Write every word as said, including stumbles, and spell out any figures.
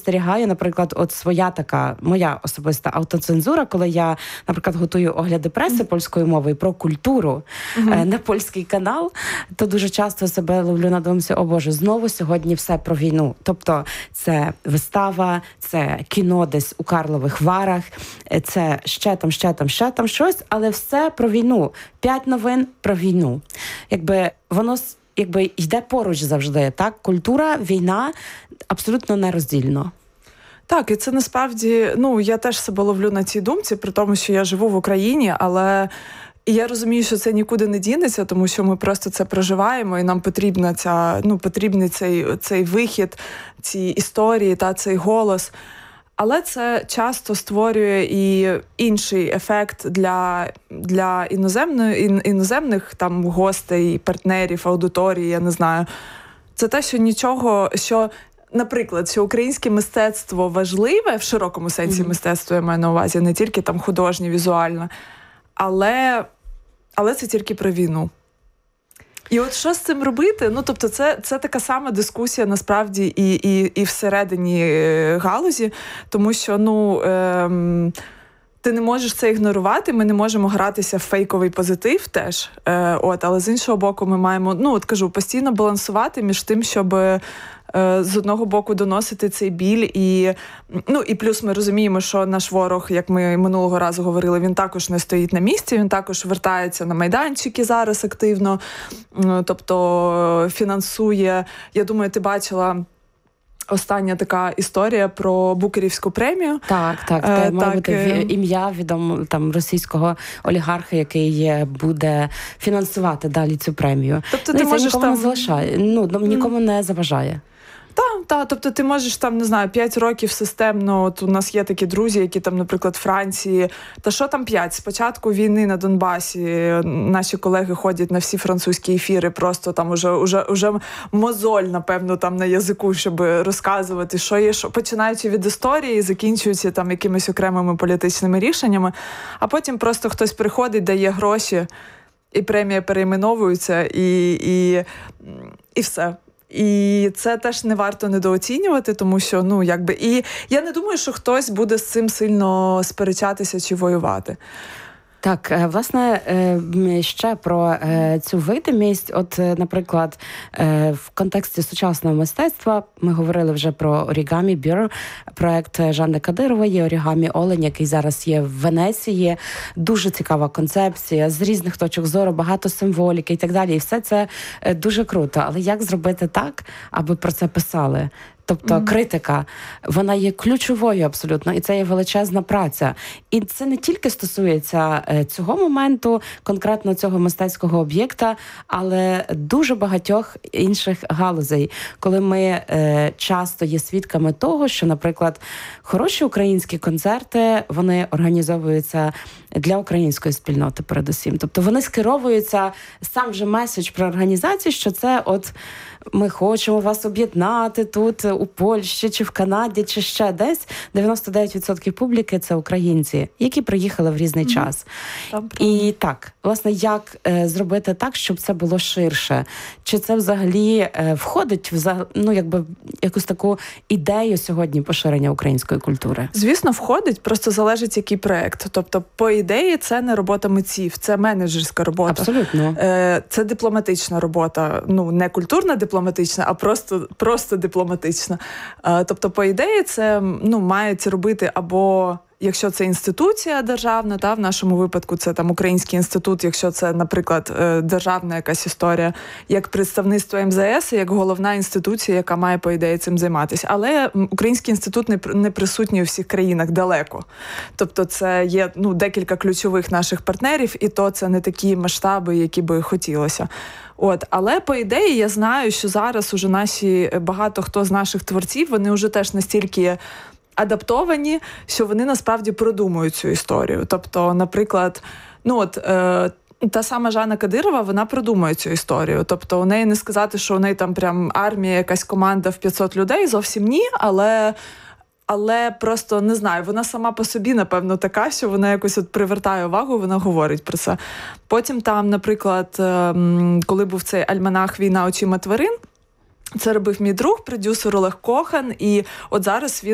спостерігаю, наприклад, от своя така, моя особиста автоцензура, коли я, наприклад, готую огляди преси польською мовою про культуру mm-hmm. на польський канал, то дуже часто себе ловлю на думці, о Боже, знову сьогодні все про війну. Тобто це вистава, це кіно десь у Карлових Варах, це ще там, ще там, ще там щось, але все про війну. П'ять новин про війну. Якби воно якби йде поруч завжди, так? Культура, війна абсолютно нероздільно. Так, і це насправді, ну, я теж себе ловлю на цій думці, при тому, що я живу в Україні, але і я розумію, що це нікуди не дінеться, тому що ми просто це проживаємо, і нам потрібна ця, ну, потрібний цей, цей вихід, ці історії та цей голос. Але це часто створює і інший ефект для, для іноземної, іноземних там гостей, партнерів, аудиторії, я не знаю. Це те, що нічого, що, наприклад, що українське мистецтво важливе, в широкому сенсі mm-hmm. мистецтво, я маю на увазі, не тільки там художнє, візуальне, але, але це тільки про війну. І от що з цим робити? Ну, тобто це, це така сама дискусія, насправді, і, і, і всередині галузі, тому що, ну, ем, ти не можеш це ігнорувати, ми не можемо гратися в фейковий позитив теж, е, от, але з іншого боку ми маємо, ну, от кажу, постійно балансувати між тим, щоб з одного боку доносити цей біль, і, ну, і плюс ми розуміємо, що наш ворог, як ми минулого разу говорили, він також не стоїть на місці, він також вертається на майданчики зараз активно, тобто фінансує. Я думаю, ти бачила остання така історія про Букерівську премію. Так, так. Це е, має так, бути ім'я відомо там російського олігарха, який буде фінансувати далі цю премію. Тобто ну, ти можеш нікому там... не залишає, ну, нікому mm. не заважає. Так, та, тобто ти можеш там, не знаю, п'ять років системно, от у нас є такі друзі, які там, наприклад, Франції, та що там п'ять? Спочатку війни на Донбасі наші колеги ходять на всі французькі ефіри, просто там уже, уже, уже мозоль, напевно, там на язику, щоб розказувати, що є, що, починаючи від історії, закінчуючи там якимись окремими політичними рішеннями, а потім просто хтось приходить, дає гроші, і премія перейменовується, і, і, і все. І це теж не варто недооцінювати, тому що, ну, якби, і я не думаю, що хтось буде з цим сильно сперечатися чи воювати. Так, власне, ще про цю видимість. От, наприклад, в контексті сучасного мистецтва ми говорили вже про Origami Bureau, проект Жанни Кадирової «Origami Олень», який зараз є в Венеції. Дуже цікава концепція, з різних точок зору, багато символіки і так далі. І все це дуже круто. Але як зробити так, аби про це писали? Тобто mm-hmm. критика, вона є ключовою абсолютно, і це є величезна праця. І це не тільки стосується цього моменту, конкретно цього мистецького об'єкта, але дуже багатьох інших галузей, коли ми е, часто є свідками того, що, наприклад, хороші українські концерти, вони організовуються для української спільноти передусім. Тобто вони скеровуються, сам же меседж про організацію, що це от ми хочемо вас об'єднати тут, у Польщі, чи в Канаді, чи ще десь. дев'яносто дев'ять відсотків публіки – це українці, які приїхали в різний mm-hmm. час. Там, і так, власне, як е, зробити так, щоб це було ширше? Чи це взагалі е, входить в, ну, якби, якусь таку ідею сьогодні поширення української культури? Звісно, входить, просто залежить, який проєкт. Тобто, по ідеї, це не робота митців, це менеджерська робота. Абсолютно. Е, це дипломатична робота. Ну, не культурна дипломатична, а просто, просто дипломатична. Е, тобто, по ідеї, це, ну, мають робити або... Якщо це інституція державна, та в нашому випадку це там Український інститут, якщо це, наприклад, державна якась історія, як представництво ем зе ес, як головна інституція, яка має, по ідеї, цим займатися. Але Український інститут не, не присутній у всіх країнах далеко. Тобто це є, ну, декілька ключових наших партнерів, і то це не такі масштаби, які би хотілося. От, але по ідеї я знаю, що зараз уже наші, багато хто з наших творців, вони вже теж настільки адаптовані, що вони насправді продумують цю історію. Тобто, наприклад, ну от е, та сама Жанна Кадирова, вона продумує цю історію. Тобто, у неї не сказати, що у неї там прям армія, якась команда в п'ятсот людей, зовсім ні, але але просто, не знаю, вона сама по собі, напевно, така, що вона якось от привертає увагу, вона говорить про це. Потім там, наприклад, е, коли був цей альманах «Війна очима тварин», це робив мій друг, продюсер Олег Кохан, і от зараз він